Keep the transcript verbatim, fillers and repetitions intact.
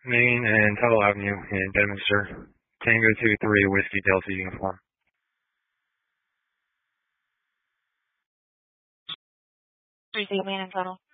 Main and Tuttle Avenue in Bedminster. Tango two three Whiskey Delta uniform. three zero Main and Tuttle.